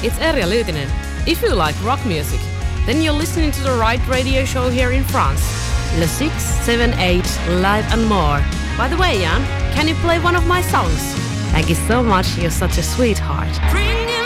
it's Erja Lyytinen. If you like rock music, then you're listening to the right radio show here in France. Le 678 Live and More. By the way, Jan, can you play one of my songs? Thank you so much, you're such a sweetheart.